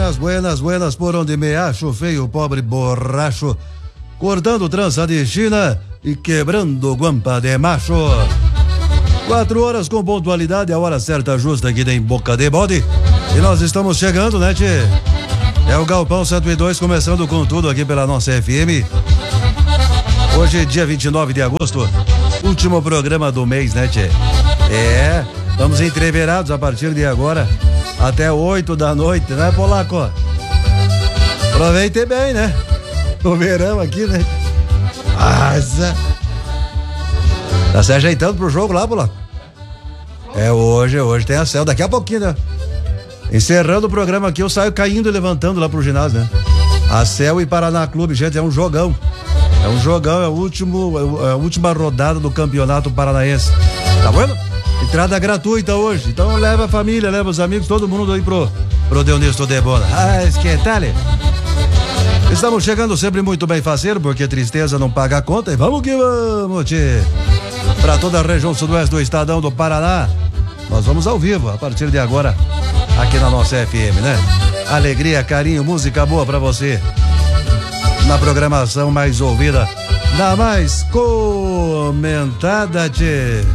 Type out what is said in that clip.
buenas, buenas, buenas, por onde me acho, feio, pobre, borracho, cortando trança de China e quebrando guampa de macho. 4 horas com pontualidade, a hora certa justa aqui em Boca de Bode. E nós estamos chegando, né, tchê? É o Galpão 102 começando com tudo aqui pela nossa FM. Hoje, dia 29 de agosto, último programa do mês, né, tchê? Estamos entreverados a partir de agora até 8 da noite, né, Polaco? Aproveite bem, né? O verão aqui, né? Nossa! Tá se ajeitando pro jogo lá, Polaco? Hoje tem a Cel, daqui a pouquinho, né? Encerrando o programa aqui, eu saio caindo e levantando lá pro ginásio, né? A Cel e Paraná Clube, gente, é um jogão. É a última rodada do Campeonato Paranaense. Tá vendo? Entrada gratuita hoje. Então leva a família, leva os amigos, todo mundo aí pro Deunisto Debona. Esquentale. Estamos chegando sempre muito bem faceiro, porque tristeza não paga a conta. E vamos que vamos, tchê. Pra toda a região sudoeste do estadão do Paraná, nós vamos ao vivo a partir de agora aqui na nossa FM, né? Alegria, carinho, música boa pra você. Na programação mais ouvida, na mais comentada, tchê.